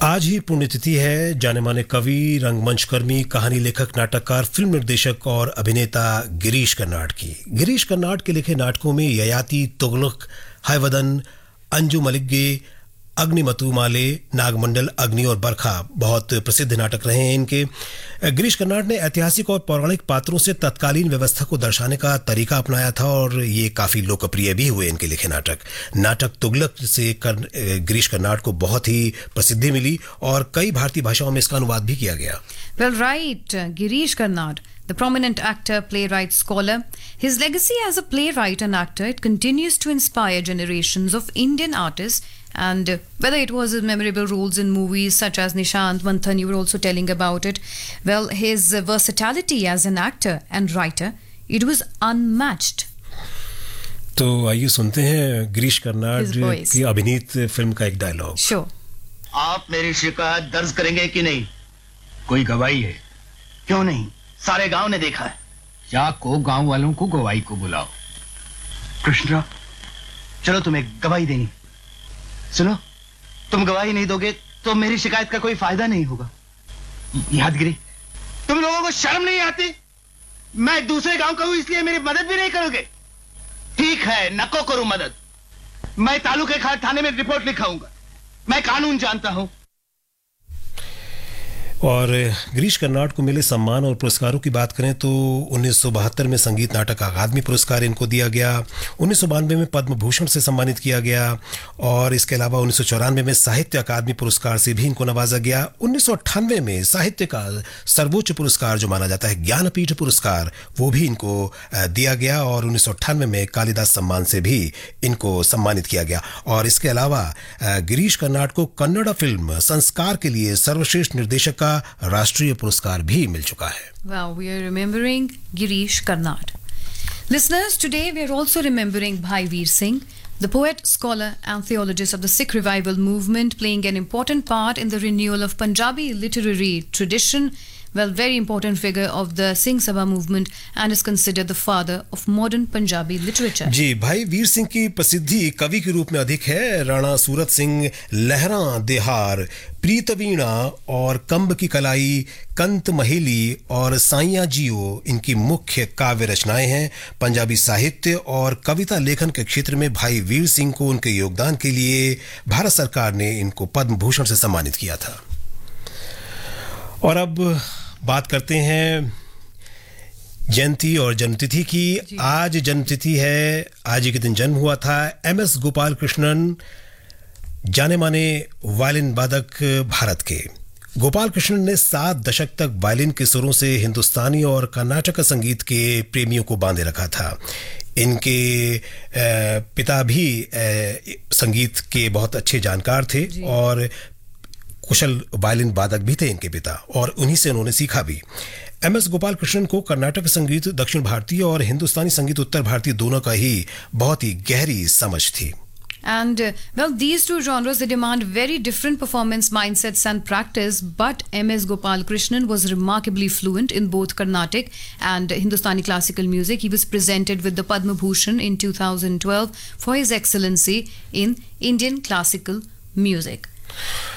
आज ही पुण्यतिथि है। जाने माने कवि, रंगमंचकर्मी, कहानी लेखक, नाटककार, फिल्म निर्देशक और अभिनेता गिरीश कर्नाड की। गिरीश कर्नाड के लिखे नाटकों में ययाति, तुगलक, हैवदन, अंजू मलिगे, अग्निमतु माले, नागमंडल, अग्नि और बरखा बहुत प्रसिद्ध नाटक रहे हैं इनके। गिरीश कर्नाड ने ऐतिहासिक और पौराणिक पात्रों से तत्कालीन व्यवस्था को दर्शाने का तरीका अपनाया था और ये काफी लोकप्रिय भी हुए इनके लिखे नाटक तुगलक से गिरीश कर्नाड को बहुत ही प्रसिद्धि मिली और कई भारतीय भाषाओं में इसका अनुवाद भी किया गया। Well, right, Girish Karnad, the prominent actor, playwright, scholar. His legacy as a playwright and actor, it continues to inspire generations of Indian artists. And whether it was his memorable roles in movies such as Nishant, Manthan, you were also telling about it. Well, his versatility as an actor and writer, it was unmatched. तो आइए सुनते हैं गिरीश कर्नाड की अभिनीत film का एक dialogue. Sure. आप मेरी शिकायत दर्ज करेंगे कि नहीं? कोई गवाही है? क्यों नहीं? सारे गांव ने देखा है। जाको गांव वालों को गवाही को बुलाओ। कृष्णराव, चलो तुम्हें गवाही देनी। सुनो, तुम गवाही नहीं दोगे तो मेरी शिकायत का कोई फायदा नहीं होगा। यादगिरी, तुम लोगों को शर्म नहीं आती? मैं दूसरे गांव का हूं इसलिए मेरी मदद भी नहीं करोगे? ठीक है, नको करूं मदद। मैं तालुके खाट थाने में रिपोर्ट लिखाऊंगा। मैं कानून जानता हूं। और गिरीश कर्नाड को मिले सम्मान और पुरस्कारों की बात करें तो 1972 में संगीत नाटक अकादमी पुरस्कार इनको दिया गया, 1992 में पद्म भूषण से सम्मानित किया गया और इसके अलावा 1994 में साहित्य अकादमी पुरस्कार से भी इनको नवाजा गया। 1998 में साहित्य का सर्वोच्च पुरस्कार जो माना जाता है ज्ञानपीठ पुरस्कार, वो भी इनको दिया गया और 1998 में कालिदास सम्मान से भी इनको सम्मानित किया गया। और इसके अलावा गिरीश कर्नाड को कन्नड़ फिल्म संस्कार के लिए सर्वश्रेष्ठ निर्देशक राष्ट्रीय पुरस्कार भी मिल चुका है। Wow, we are remembering Girish Karnad. Listeners, today we are also remembering Bhai Veer Singh, the poet, scholar and theologist of the Sikh revival movement, playing an important part in the renewal of Punjabi literary tradition. Well, very important figure of the Singh Sabha movement and is considered the father of modern Punjabi literature. जी, भाई वीर सिंह की प्रसिद्धि कवि के रूप में अधिक है। राणा सूरत सिंह, लहरा देहार, प्रीतवीणा और कंब की कलाई, कंत महेली और साइया जियो इनकी मुख्य काव्य रचनाएं हैं। पंजाबी साहित्य और कविता लेखन के क्षेत्र में भाई वीर सिंह को उनके योगदान के लिए भारत सरकार ने इनको पद्म भूषण से सम्मानित किया था। और अब बात करते हैं जयंती और जन्मतिथि की। आज जन्मतिथि है, आज ही के दिन जन्म हुआ था एमएस गोपाल कृष्णन, जाने माने वायलिन वादक भारत के। गोपाल कृष्णन ने 7 दशक तक वायलिन के सुरों से हिंदुस्तानी और कर्नाटक संगीत के प्रेमियों को बांधे रखा था। इनके पिता भी संगीत के बहुत अच्छे जानकार थे और कुशल वायलिन वादक भी थे इनके पिता, और उन्हीं से उन्होंने सीखा भी। एमएस गोपाल कृष्णन को कर्नाटक संगीत दक्षिण भारतीय और हिंदुस्तानी संगीत उत्तर भारतीय दोनों का ही बहुत ही गहरी समझ थी। And well, these two genres, they demand very different performance mindsets and practice, but M.S. Gopal Krishnan was remarkably fluent in both Carnatic and Hindustani classical music. He was presented with the Padma Bhushan in 2012 for his excellency in Indian classical music.